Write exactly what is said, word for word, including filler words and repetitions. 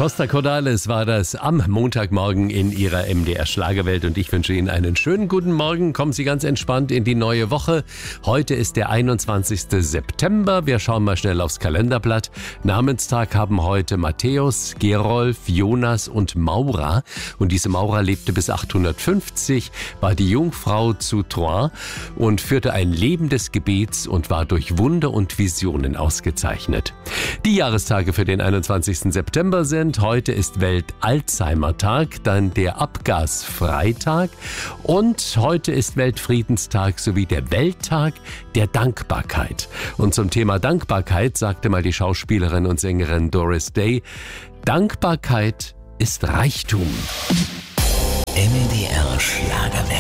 Costa Cordalis war das am Montagmorgen in ihrer M D R Schlagerwelt und ich wünsche Ihnen einen schönen guten Morgen. Kommen Sie ganz entspannt in die neue Woche. Heute ist der einundzwanzigste September. Wir schauen mal schnell aufs Kalenderblatt. Namenstag haben heute Matthäus, Gerolf, Jonas und Maura. Und diese Maura lebte bis achthundertfünfzig, war die Jungfrau zu Troyes und führte ein Leben des Gebets und war durch Wunder und Visionen ausgezeichnet. Die Jahrestage für den einundzwanzigsten September sind: Heute ist Welt-Alzheimer-Tag, dann der Abgasfreitag und heute ist Weltfriedenstag sowie der Welttag der Dankbarkeit. Und zum Thema Dankbarkeit sagte mal die Schauspielerin und Sängerin Doris Day: Dankbarkeit ist Reichtum. M D R Schlagerwelt.